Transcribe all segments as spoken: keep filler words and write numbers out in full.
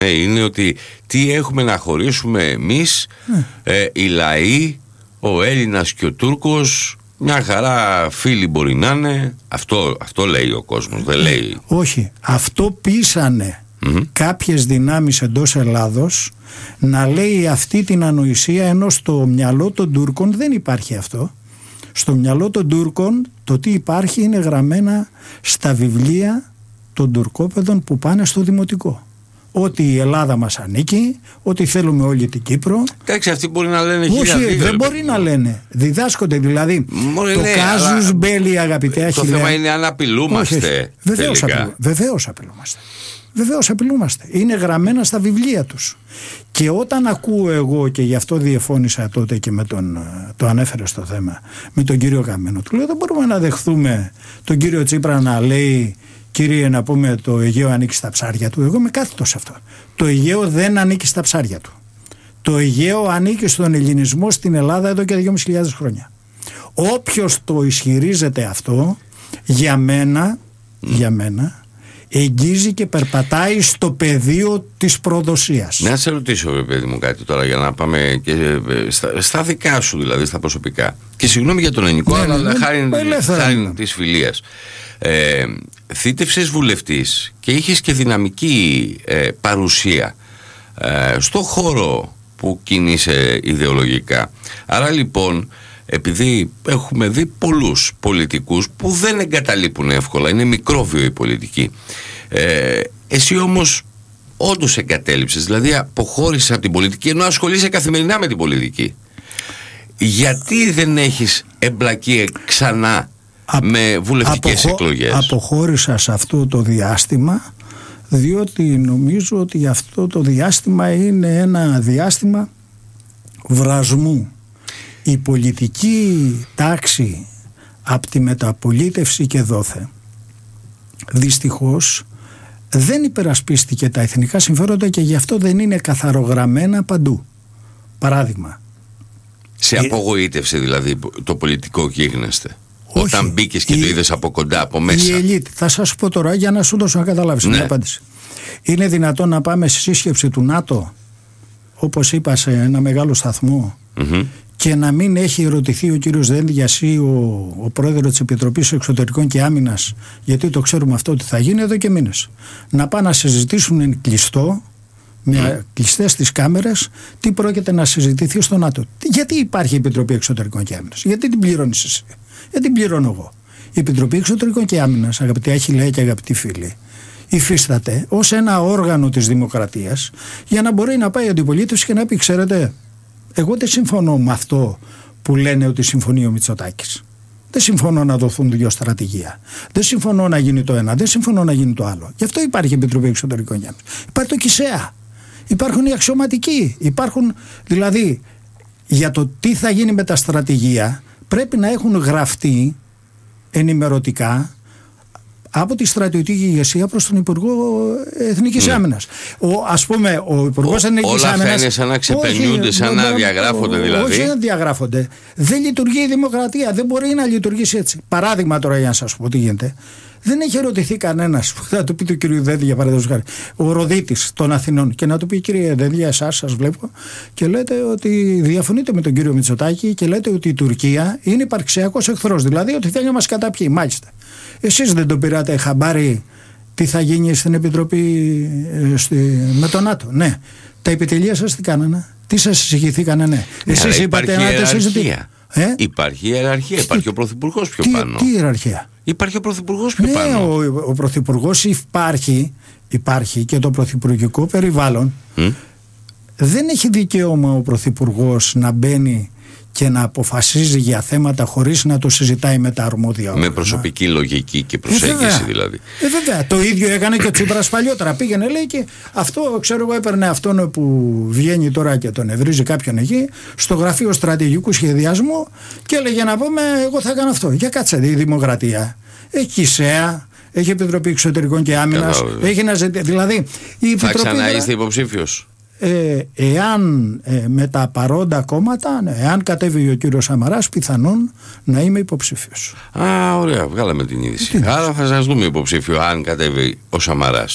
είναι ότι τι έχουμε να χωρίσουμε εμείς, ναι. ε, οι λαοί, ο Έλληνας και ο Τούρκος, μια χαρά φίλοι μπορεί να είναι. Αυτό, αυτό λέει ο κόσμος, δεν λέει. Όχι, αυτό πείσανε mm-hmm. κάποιες δυνάμεις εντός Ελλάδος να λέει αυτή την ανοησία, ενώ στο μυαλό των Τούρκων δεν υπάρχει αυτό. Στο μυαλό των Τούρκων το τι υπάρχει είναι γραμμένα στα βιβλία των τουρκόπαιδων που πάνε στο δημοτικό. Ότι η Ελλάδα μας ανήκει, ότι θέλουμε όλη την Κύπρο. Εντάξει, αυτοί μπορεί να λένε χίλια δύο. Όχι, δεν μπορεί να λένε. Διδάσκονται δηλαδή. Μόλι το ναι, κάζους μπέλι, αγαπητέ Αχιλλέα. Το θέμα είναι αν απειλούμαστε. Βεβαίως απειλούμαστε. Βεβαίως απειλούμαστε. Βεβαίως απειλούμαστε. Είναι γραμμένα στα βιβλία τους. Και όταν ακούω εγώ, και γι' αυτό διεφώνησα τότε και με τον, το ανέφερε στο θέμα, με τον κύριο Καμένο, του λέω δεν μπορούμε να δεχθούμε τον κύριο Τσίπρα να λέει, κύριε, να πούμε το Αιγαίο ανήκει στα ψάρια του. Εγώ είμαι κάθετος σε αυτό. Το Αιγαίο δεν ανήκει στα ψάρια του. Το Αιγαίο ανήκει στον ελληνισμό στην Ελλάδα εδώ και δυόμισι χιλιάδες χρόνια. Όποιος το ισχυρίζεται αυτό, για μένα, mm. για μένα εγγίζει και περπατάει στο πεδίο της προδοσίας. Να σε ρωτήσω, παιδί μου, κάτι τώρα για να πάμε και στα, στα δικά σου, δηλαδή στα προσωπικά. Και συγγνώμη για τον ελληνικό, ναι, αλλά ναι, χάρη, χάρη της φιλίας. Ε, θήτευσες βουλευτής και είχες και δυναμική ε, παρουσία ε, στο χώρο που κινείσαι ιδεολογικά. Άρα λοιπόν, επειδή έχουμε δει πολλούς πολιτικούς που δεν εγκαταλείπουν εύκολα, είναι μικρόβιο η πολιτική, ε, εσύ όμως όντως εγκατέλειψες, δηλαδή αποχώρησες από την πολιτική ενώ ασχολείσαι καθημερινά με την πολιτική. Γιατί δεν έχεις εμπλακεί ξανά με βουλευτικές Αποχω... εκλογές? Αποχώρησα σε αυτό το διάστημα διότι νομίζω ότι αυτό το διάστημα είναι ένα διάστημα βρασμού. Η πολιτική τάξη από τη μεταπολίτευση και δόθε δυστυχώς δεν υπερασπίστηκε τα εθνικά συμφέροντα και γι' αυτό δεν είναι καθαρογραμμένα παντού. Παράδειγμα, σε απογοήτευσε δηλαδή το πολιτικό γίγνεσθε? Όχι, όταν μπήκες και η, το είδες από κοντά, από μέσα? Η ελίτ, θα σας πω τώρα για να σου δώσω να καταλάβεις, ναι, μια απάντηση. Είναι δυνατόν να πάμε στη σύσκεψη του ΝΑΤΟ, όπως είπα, σε ένα μεγάλο σταθμό, mm-hmm. και να μην έχει ερωτηθεί ο κύριος Δένδιας ή ο, ο πρόεδρος της Επιτροπής Εξωτερικών και Άμυνας, γιατί το ξέρουμε αυτό ότι θα γίνει εδώ και μήνες, να πάνε να συζητήσουν εν κλειστό, με mm. κλειστές τις κάμερες, τι πρόκειται να συζητηθεί στο ΝΑΤΟ. Γιατί υπάρχει η Επιτροπή Εξωτερικών και Άμυνας? Γιατί την πληρώνεις εσύ? Γιατί την πληρώνω εγώ? Η Επιτροπή Εξωτερικών και Άμυνας, αγαπητοί Αχιλλέα και αγαπητοί φίλοι, υφίσταται ως ένα όργανο της δημοκρατίας για να μπορεί να πάει η αντιπολίτευση και να πει, ξέρετε, εγώ δεν συμφωνώ με αυτό που λένε ότι συμφωνεί ο Μητσοτάκης. Δεν συμφωνώ να δοθούν δύο στρατηγία. Δεν συμφωνώ να γίνει το ένα, δεν συμφωνώ να γίνει το άλλο. Γι' αυτό υπάρχει η Επιτροπή Εξωτερικών και Άμυνας. Υπάρχει το ΚΙΣΕΑ. Υπάρχουν οι αξιωματικοί. Υπάρχουν, δηλαδή, για το τι θα γίνει με τα στρατηγία πρέπει να έχουν γραφτεί ενημερωτικά από τη στρατιωτική ηγεσία προς τον Υπουργό Εθνικής ναι. Άμυνας. Ο, ας πούμε, ο Υπουργός Εθνικής Άμυνας. Όλα θα είναι σαν να ξεπερνιούνται, όχι, σαν να διαγράφονται δηλαδή. Όχι, δεν διαγράφονται. Δεν λειτουργεί η δημοκρατία. Δεν μπορεί να λειτουργήσει έτσι. Παράδειγμα τώρα, για να σας πω τι γίνεται. Δεν έχει ερωτηθεί κανένας που θα του πει του κύριου Δένδια, για παράδειγμα, χάρη, ο Ροδίτης των Αθηνών, και να του πει, κύριε Δένδια, εσάς σας βλέπω και λέτε ότι διαφωνείτε με τον κύριο Μητσοτάκη και λέτε ότι η Τουρκία είναι υπαρξιακός εχθρός, δηλαδή ότι θέλει να μας καταπιεί. Μάλιστα. Εσείς δεν το πήρατε χαμπάρι τι θα γίνει στην Επιτροπή ε, στη, με τον ΝΑΤΟ? Ναι. Τα επιτελεία σας τι κάνανε? Τι σας εισηγηθήκανε? Ναι. Ναι, εσείς είπατε να τα συζητήσετε. Ε? Υπάρχει ιεραρχία, υπάρχει ο Πρωθυπουργός πιο τι, πάνω. Τι ιεραρχία? Υπάρχει ο Πρωθυπουργός πιο ναι, πάνω. Ο, ο Πρωθυπουργός υπάρχει, υπάρχει και το πρωθυπουργικό περιβάλλον. Mm? Δεν έχει δικαίωμα ο Πρωθυπουργός να μπαίνει και να αποφασίζει για θέματα χωρίς να το συζητάει με τα αρμόδια όργανα. Με προσωπική λογική και προσέγγιση ε, δηλαδή. Ε, βέβαια. Το ίδιο έκανε και ο Τσίπρας παλιότερα. Πήγαινε, λέει, και αυτό, ξέρω εγώ, έπαιρνε αυτόν που βγαίνει τώρα και τον ευρίζει κάποιον εκεί στο γραφείο στρατηγικού σχεδιασμού και έλεγε να πούμε, εγώ θα κάνω αυτό. Για κάτσε, η δημοκρατία έχει ΚΙΣΕΑ, έχει Επιτροπή Εξωτερικών και Άμυνας, έχει να ζητήσει. Δηλαδή, η Επιτροπή. Θα ξαναείστε υποψήφιος? Ε, εάν ε, με τα παρόντα κόμματα, ναι, εάν κατέβει ο κύριος Σαμαράς, πιθανόν να είμαι υποψήφιος. Α, ωραία, βγάλαμε την είδηση. Άρα θα σας δούμε υποψήφιο αν κατέβει ο Σαμαράς.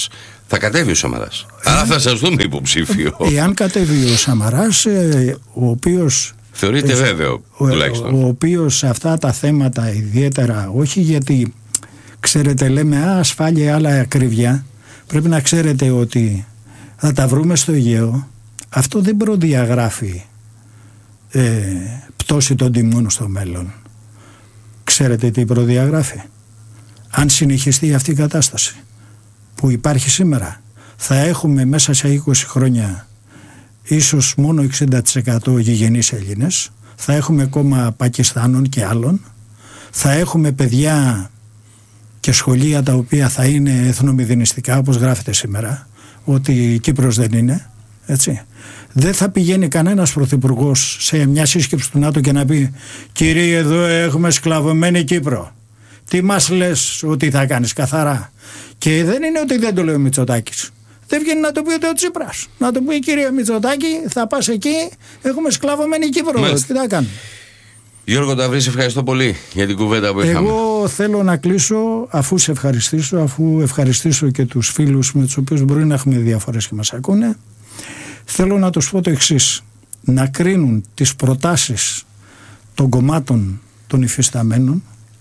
Θα κατέβει ο Σαμαράς. Άρα θα σας δούμε υποψήφιο. Εάν κατέβει ο Σαμαράς, ο οποίος... Θεωρείται ε, βέβαιο, ο, τουλάχιστον. Ο, ο οποίος σε αυτά τα θέματα ιδιαίτερα, όχι γιατί, ξέρετε, λέμε α, ασφάλεια, άλλα ακρίβεια. Πρέπει να ξέρετε ότι θα τα βρούμε στο Αιγαίο. Αυτό δεν προδιαγράφει ε, πτώση των τιμών στο μέλλον. Ξέρετε τι προδιαγράφει? Αν συνεχιστεί αυτή η κατάσταση που υπάρχει σήμερα, θα έχουμε μέσα σε είκοσι χρόνια ίσως μόνο εξήντα τοις εκατό γηγενείς Έλληνες, θα έχουμε κόμμα Πακιστάνων και άλλων, θα έχουμε παιδιά και σχολεία τα οποία θα είναι εθνομηδενιστικά, όπως γράφεται σήμερα, ότι η Κύπρος δεν είναι, έτσι. Δεν θα πηγαίνει κανένας πρωθυπουργός σε μια σύσκεψη του ΝΑΤΟ και να πει «Κύριε, εδώ έχουμε σκλαβωμένη Κύπρο. Τι μας λες ότι θα κάνεις?» Καθαρά. Και δεν είναι ότι δεν το λέει ο Μητσοτάκης. Δεν βγαίνει να το πει ούτε ο Τσίπρας. Να το πει «Κύριε Μητσοτάκη, θα πας εκεί, έχουμε σκλαβωμένη Κύπρο. Μάλιστα. Τι θα κάνουμε?» Γιώργο Νταβρή, σε ευχαριστώ πολύ για την κουβέντα που είχαμε. Εγώ θέλω να κλείσω, αφού σε ευχαριστήσω, αφού ευχαριστήσω και τους φίλους με τους οποίους μπορεί να έχουμε διαφορές και μας ακούνε. Θέλω να τους πω το εξής: να κρίνουν τις προτάσεις των κομμάτων των υφισταμένων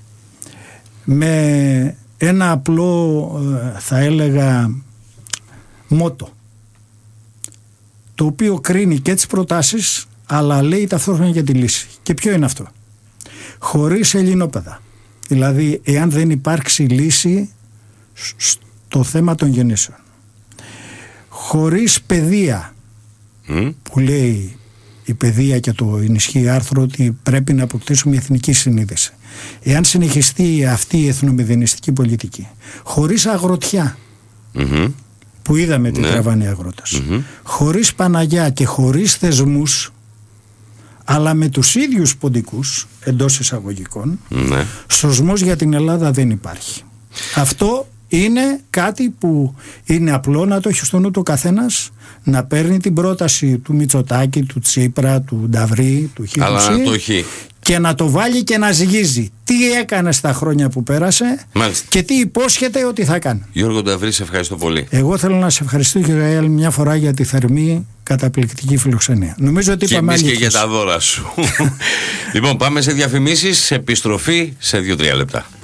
με ένα απλό, θα έλεγα, μότο, το οποίο κρίνει και τις προτάσεις αλλά λέει ταυτόχρονα για τη λύση. Και ποιο είναι αυτό? Χωρίς ελληνόπαιδα, δηλαδή εάν δεν υπάρξει λύση στο θέμα των γεννήσεων, χωρίς παιδεία, mm. που λέει η παιδεία και το ενισχύει άρθρο ότι πρέπει να αποκτήσουμε εθνική συνείδηση, εάν συνεχιστεί αυτή η εθνομηδενιστική πολιτική, χωρίς αγροτιά, mm-hmm. που είδαμε τι τραβάνε οι αγρότες, mm-hmm. χωρίς Παναγιά και χωρίς θεσμούς, αλλά με τους ίδιους ποντικούς εντός εισαγωγικών, ναι. σωσμός για την Ελλάδα δεν υπάρχει. Αυτό είναι κάτι που είναι απλό να το έχει στο νου του καθένας, να παίρνει την πρόταση του Μητσοτάκη, του Τσίπρα, του Νταβρή, του Χιτουσί και να το βάλει και να ζυγίζει τι έκανε στα χρόνια που πέρασε. Μάλιστα. Και τι υπόσχεται ότι θα κάνει. Γιώργο Νταβρή, σε ευχαριστώ πολύ. Εγώ θέλω να σε ευχαριστήσω, κύριε Ραέλ, μια φορά για τη θερμή καταπληκτική φιλοξενία. Νομίζω ότι και εμείς και για τα δώρα σου. Λοιπόν, πάμε σε διαφημίσεις, σε επιστροφή σε δύο τρία λεπτά.